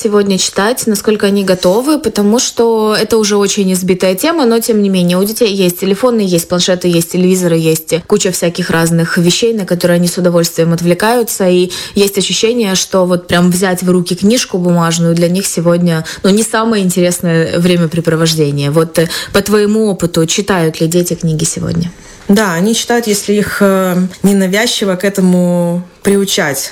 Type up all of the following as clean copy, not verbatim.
сегодня читать, насколько они готовы, потому что это уже очень избитая тема, но тем не менее у детей есть телефоны, есть планшеты, есть телевизоры, есть куча всяких разных вещей, на которые они с удовольствием отвлекаются, и есть ощущение, что вот прям взять в руки книжку бумажную для них сегодня, не самое интересное времяпрепровождение. Вот по твоему опыту, читают ли дети книги сегодня? Да, они читают, если их ненавязчиво к этому приучать.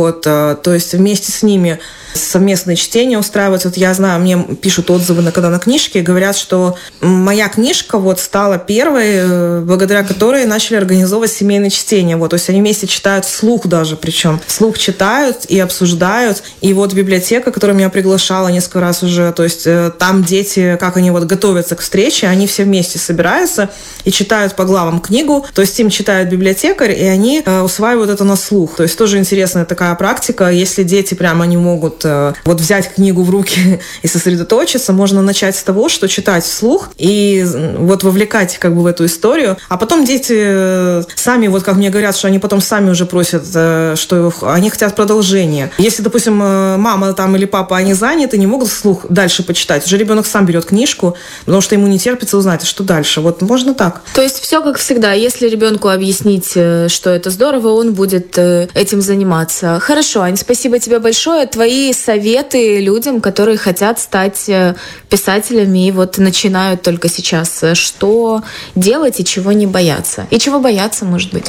То есть вместе с ними совместные чтения устраиваются. Вот я знаю, мне пишут отзывы когда на книжке, говорят, что моя книжка стала первой, благодаря которой начали организовывать семейные чтения. То есть они вместе читают вслух даже, причем вслух читают и обсуждают. И библиотека, которая меня приглашала несколько раз уже, то есть там дети, как они готовятся к встрече, они все вместе собираются и читают по главам книгу. То есть им читает библиотекарь, и они усваивают это на слух. То есть тоже интересная такая практика. Если дети прямо не могут взять книгу в руки и сосредоточиться, можно начать с того, что читать вслух и вовлекать их в эту историю. А потом дети сами, как мне говорят, что они потом сами уже просят, что они хотят продолжения. Если, допустим, мама или папа, они заняты, не могут вслух дальше почитать, уже ребенок сам берет книжку, потому что ему не терпится узнать, что дальше. Можно так. То есть все как всегда. Если ребенку объяснить, что это здорово, он будет этим заниматься. Хорошо, Ань, спасибо тебе большое. Твои советы людям, которые хотят стать писателями и начинают только сейчас. Что делать и чего не бояться? И чего бояться, может быть?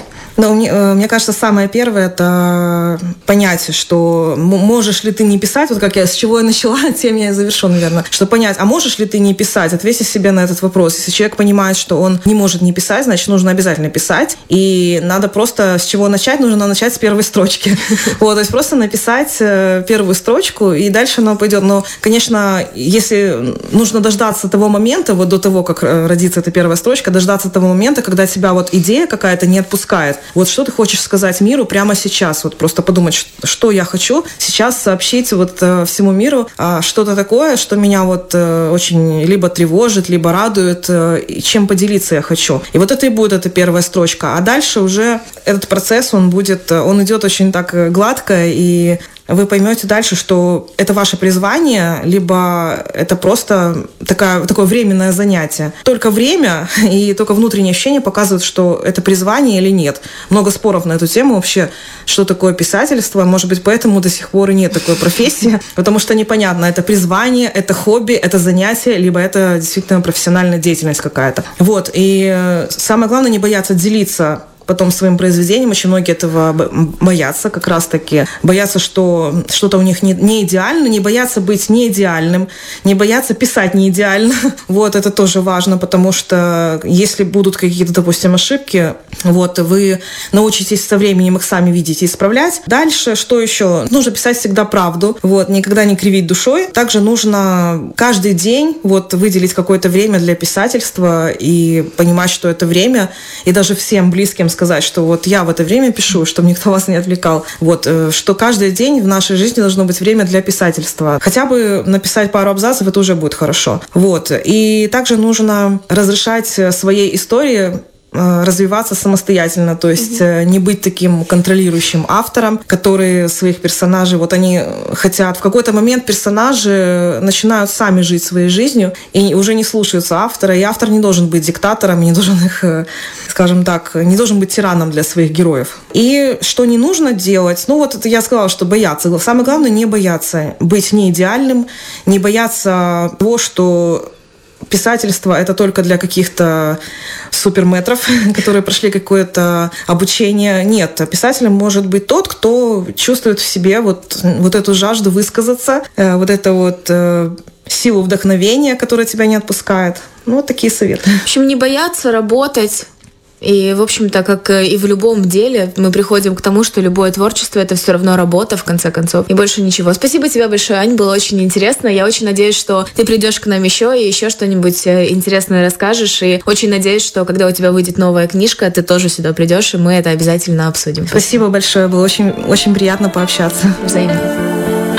Мне кажется, самое первое – это понять, что можешь ли ты не писать, с чего я начала, тем я и завершу, наверное, что понять, а можешь ли ты не писать, ответить себе на этот вопрос. Если человек понимает, что он не может не писать, значит, нужно обязательно писать, и надо просто с чего начать, нужно начать с первой строчки. То есть просто написать первую строчку, и дальше оно пойдет. Но, конечно, если нужно дождаться того момента, до того, как родится эта первая строчка, дождаться того момента, когда тебя идея какая-то не отпускает. Что ты хочешь сказать миру прямо сейчас? Просто подумать, что я хочу сейчас сообщить всему миру, что-то такое, что меня очень либо тревожит, либо радует, и чем поделиться я хочу. И это и будет эта первая строчка. А дальше уже этот процесс, он идет очень так гладко, и вы поймете дальше, что это ваше призвание, либо это просто такое временное занятие. Только время и только внутреннее ощущение показывают, что это призвание или нет. Много споров на эту тему вообще, что такое писательство. Может быть, поэтому до сих пор и нет такой профессии, потому что непонятно, это призвание, это хобби, это занятие, либо это действительно профессиональная деятельность какая-то. И самое главное, не бояться делиться потом своим произведением. Очень многие этого боятся, как раз-таки. Боятся, что что-то у них не идеально, не боятся быть не идеальным, не боятся писать не идеально. Это тоже важно, потому что если будут какие-то, допустим, ошибки, вы научитесь со временем их сами видеть и исправлять. Дальше, что еще? Нужно писать всегда правду, никогда не кривить душой. Также нужно каждый день выделить какое-то время для писательства и понимать, что это время, и даже всем близким сказать, что я в это время пишу, чтобы никто вас не отвлекал. Что каждый день в нашей жизни должно быть время для писательства. Хотя бы написать пару абзацев, это уже будет хорошо. И также нужно разрешать своей истории развиваться самостоятельно, то есть не быть таким контролирующим автором, который своих персонажей, они хотят, в какой-то момент персонажи начинают сами жить своей жизнью и уже не слушаются автора, и автор не должен быть диктатором, не должен их, скажем так, не должен быть тираном для своих героев. И что не нужно делать, это я сказала, что бояться. Самое главное, не бояться быть не идеальным, не бояться того, что писательство – это только для каких-то суперметров, которые прошли какое-то обучение. Нет, писателем может быть тот, кто чувствует в себе эту жажду высказаться, силу вдохновения, которая тебя не отпускает. Такие советы. В общем, не бояться работать. И, в общем-то, как и в любом деле, мы приходим к тому, что любое творчество — это все равно работа, в конце концов, и больше ничего. Спасибо тебе большое, Ань, было очень интересно. Я очень надеюсь, что ты придешь к нам еще и еще что-нибудь интересное расскажешь. И очень надеюсь, что когда у тебя выйдет новая книжка, ты тоже сюда придешь, и мы это обязательно обсудим. Спасибо большое, было очень, очень приятно пообщаться. Взаимно.